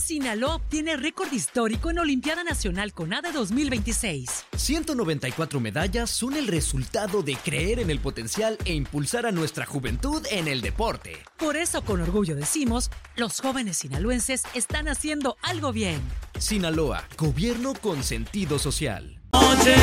Sinaloa obtiene récord histórico en Olimpiada Nacional CONADE 2026. 194 medallas son el resultado de creer en el potencial e impulsar a nuestra juventud en el deporte. Por eso, con orgullo decimos, los jóvenes sinaloenses están haciendo algo bien. Sinaloa, gobierno con sentido social. Noche